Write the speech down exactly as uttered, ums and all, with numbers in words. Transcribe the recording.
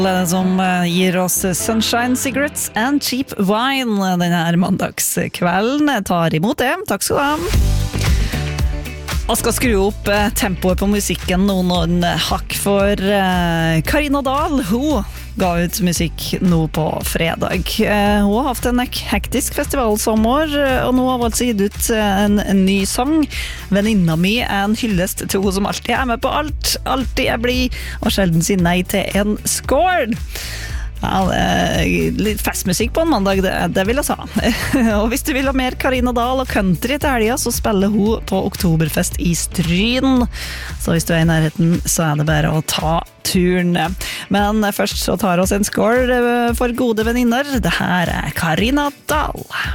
Som gir oss Sunshine Cigarettes and Cheap Wine denne her mandagskvelden. Jeg tar imot det. Takk skal du ha. Jeg skal skru opp tempoet på musikken noen hakk for Karina Dahl. Hun ga ut musikk nå på fredag. Hun har haft en hektisk festivalsommer, og nå har hun altså gitt ut en, en ny sang. Venninna mi er en hyllest til hun som alltid er med på alt, alltid er blid, og sjelden sier nei til en skål. Ja, litt festmusikk på en mandag, det, det vil jeg sa. Og hvis du vil ha mer Karina Dahl og country til helga, så spiller hun på Oktoberfest i Stryn. Så hvis du er i nærheten, så er det bare å ta turen. Men først så tar oss en skål for gode venninner. Det her er Karina Dahl.